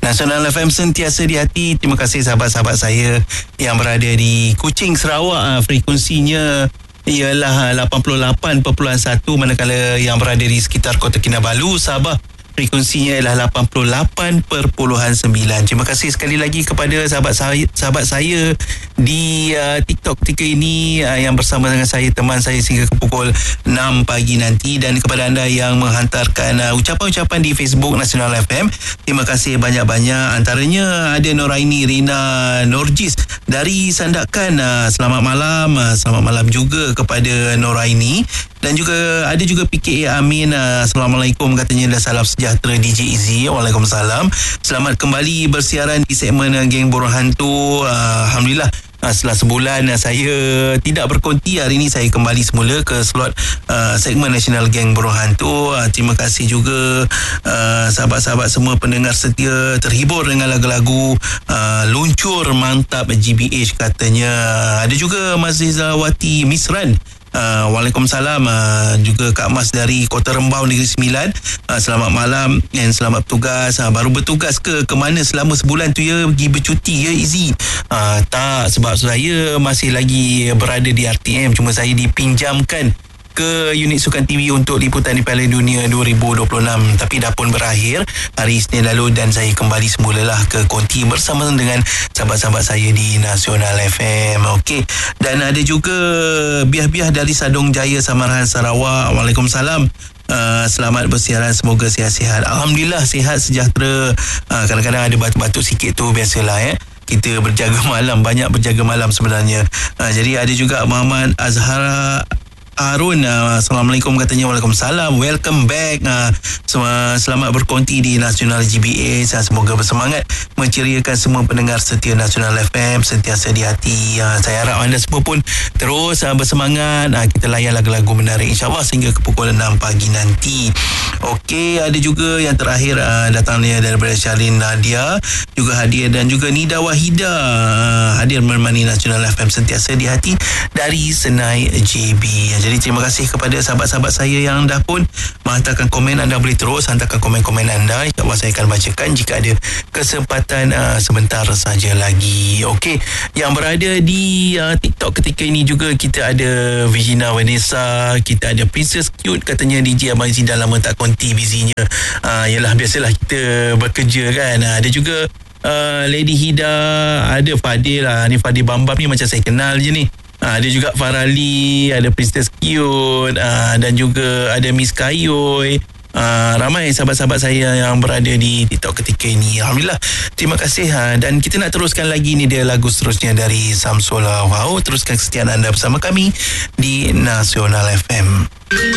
Nasional FM sentiasa di hati. Terima kasih sahabat-sahabat saya yang berada di Kuching, Sarawak. Frekuensinya ialah 88.1, manakala yang berada di sekitar Kota Kinabalu, Sabah, frekuensinya ialah 88.9. Terima kasih sekali lagi kepada sahabat saya di TikTok ketika ini yang bersama dengan saya, teman saya sehingga ke pukul 6 pagi nanti, dan kepada anda yang menghantarkan ucapan-ucapan di Facebook Nasional FM. Terima kasih banyak-banyak. Antaranya ada Noraini Rina Norjis dari Sandakan. Selamat malam. Selamat malam juga kepada Noraini. Dan juga ada juga PKA Amin. Assalamualaikum katanya, dah salam sejahtera DJ Izzy. Waalaikumsalam. Selamat kembali bersiaran di segmen Geng Borong Hantu. Alhamdulillah, setelah sebulan saya tidak berkonti, hari ini saya kembali semula ke slot segmen Nasional Geng Borong Hantu. Terima kasih juga sahabat-sahabat semua pendengar setia, terhibur dengan lagu-lagu luncur mantap GBH katanya. Ada juga Mas Zizawati Misran. Waalaikumsalam. Juga Kak Mas dari Kota Rembau Negeri Sembilan. Selamat malam dan selamat bertugas. Baru bertugas ke mana selama sebulan tu ya? Pergi bercuti ya Izzy? Tak, sebab saya masih lagi berada di RTM, cuma saya dipinjamkan ke unit Sukan TV untuk liputan di Piala Dunia 2026, tapi dah pun berakhir hari Isnin lalu dan saya kembali semulalah ke konti bersama dengan sahabat-sahabat saya di Nasional FM. Okey, dan ada juga Biah-Biah dari Sadong Jaya, Samarahan, Sarawak. Waalaikumsalam. Selamat bersiaran, semoga sihat-sihat. Alhamdulillah sihat sejahtera. Kadang-kadang ada batuk-batuk sikit tu, biasalah kita berjaga malam, banyak berjaga malam sebenarnya. Jadi ada juga Muhammad Azhara Harun. Assalamualaikum katanya. Waalaikumsalam. Welcome back. Selamat berkonti di Nasional GBH. Semoga bersemangat menceriakan semua pendengar setia Nasional FM, sentiasa di hati. Saya harap anda semua pun terus bersemangat. Kita layan lagu-lagu menarik insyaAllah sehingga ke pukul 6 pagi nanti. Okey, ada juga yang terakhir datangnya daripada Syalin Nadia, juga hadir, dan juga Nida Wahida hadir menemani Nasional FM sentiasa di hati dari Senai JB. Jadi terima kasih kepada sahabat-sahabat saya yang dah pun menghantarkan komen. Anda boleh terus hantarkan komen-komen anda, InsyaAllah saya akan bacakan jika ada kesempatan sebentar saja lagi. Okey, yang berada di TikTok ketika ini juga kita ada Virginia Vanessa, kita ada Princess Cute katanya DJ Abang Izzy dah lama tak konti busynya. Yalah, biasalah kita bekerja kan. Ada juga Lady Hida, ada Fadil. Ni Fadil Bambam ni macam saya kenal je ni. Ada juga Farali, ada Princess Cute, dan juga ada Miss Kayoy. Ramai sahabat-sahabat saya yang berada di TikTok ketika ini. Alhamdulillah, terima kasih. Dan kita nak teruskan lagi, ni dia lagu seterusnya dari Samsul. Wow, teruskan kesetiaan anda bersama kami di Nasional FM.